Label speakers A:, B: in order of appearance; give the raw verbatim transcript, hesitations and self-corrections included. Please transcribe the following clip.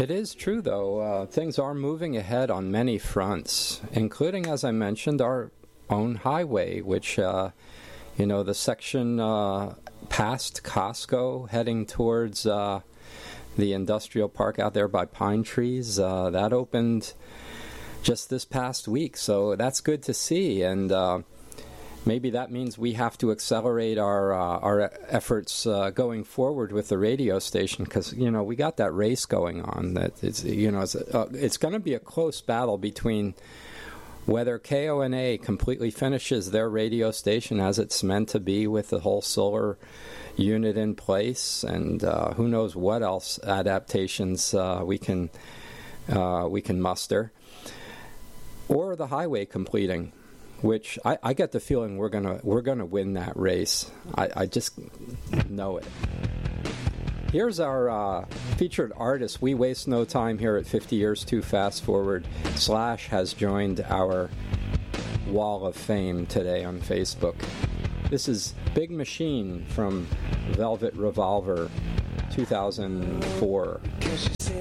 A: It is true, though. Uh, things are moving ahead on many fronts, including, as I mentioned, our own highway, which, uh, you know, the section uh, past Costco heading towards uh, the industrial park out there by Pine Trees, uh, that opened just this past week. So that's good to see. And uh, maybe that means we have to accelerate our uh, our efforts uh, going forward with the radio station, because you know we got that race going on. That it's you know it's, uh, it's going to be a close battle between whether K O N A completely finishes their radio station as it's meant to be with the whole solar unit in place, and uh, who knows what else adaptations uh, we can uh, we can muster, or the highway completing. Which I, I get the feeling we're gonna we're gonna win that race. I, I just know it. Here's our uh, featured artist. We waste no time here at fifty Years Too Fast Forward. Slash has joined our wall of fame today on Facebook. This is Big Machine from Velvet Revolver, two thousand four.